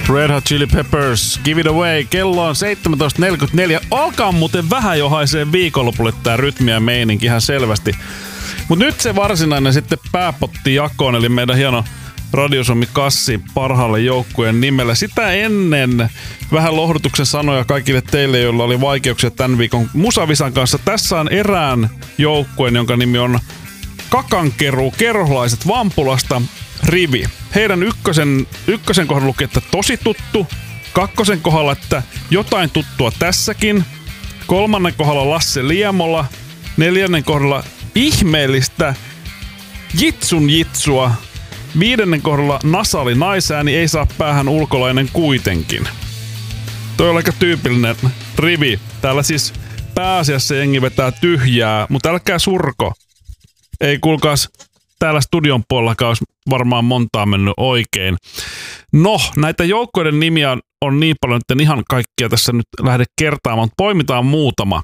Red Hot Chili Peppers, Give It Away. Kello on 17.44. Alkaa muuten vähän jo haisee viikonlopulle tää rytmi ja meininki ihan selvästi. Mut nyt se varsinainen sitten pääpotti jakoon, eli meidän hieno Radio Suomi kassi parhaalle joukkueen nimellä. Sitä ennen vähän lohdutuksen sanoja kaikille teille, joilla oli vaikeuksia tämän viikon Musavisan kanssa. Tässä on erään joukkueen, jonka nimi on Kakankeru, Kerholaiset Vampulasta, rivi. Heidän ykkösen kohdalla luki, että tosi tuttu. Kakkosen kohdalla, että jotain tuttua tässäkin. Kolmannen kohdalla Lasse Liemola. Neljännen kohdalla ihmeellistä jitsun jitsua. Viidennen kohdalla nasaali naisääni, ei saa päähän ulkolainen kuitenkin. Toi on aika tyypillinen rivi. Täällä siis pääasiassa jengi vetää tyhjää, mutta älkää surko. Ei kuulkaas, täällä studion puolellakaan olisi varmaan montaa mennyt oikein. No, näitä joukkoiden nimiä on niin paljon, että en ihan kaikkia tässä nyt lähde kertaamaan, mutta poimitaan muutama.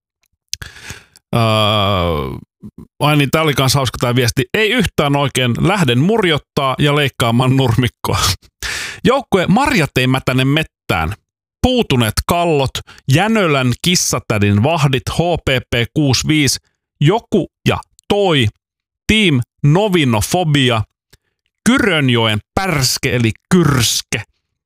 Ai niin, tää oli kans hauska tää viesti. Ei yhtään oikein, lähden murjottaa ja leikkaamaan nurmikkoa. Joukkue Marjat ei mätäne mettään. Puutuneet kallot, Jänölän kissatädin vahdit, HPP 65, joku ja toi, Team Novinofobia, Kyrönjoen pärske eli kyrske,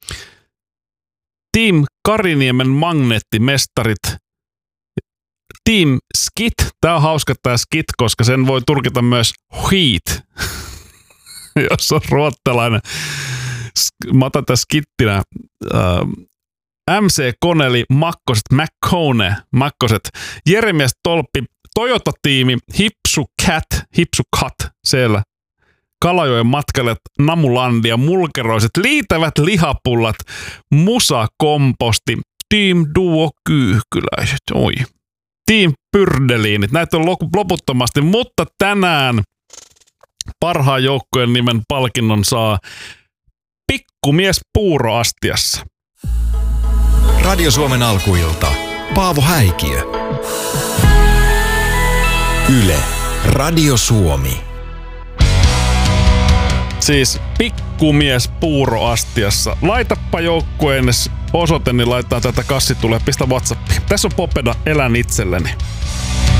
Team Kariniemen magneettimestarit, Team Skit. Tää on hauska tää Skit, koska sen voi tulkita myös Heat, jos on ruottalainen. Mä otan tää Skittinä. MC Koneli, Makkoset, Makkoset, Jeremias Tolppi, Toyota-tiimi, Hipsu Cat, siellä. Kalajoen matkailijat, Namulandia, Mulkeroiset, Liitävät lihapullat, Musa Komposti, Team Duo Kyyhkyläiset, oi. Team Pyrdeliinit, näitä on loputtomasti, mutta tänään parhaan joukkojen nimen palkinnon saa Pikkumies puuroastiassa. Radio Suomen alkuilta. Paavo Häikiö. Yle. Radio Suomi. Siis Pikkumies puuroastiassa. Laitappa joukkueen osoite, niin laittaa tätä kassi tulee. Pistä WhatsAppiin. Tässä on Popeda, elän itselleni.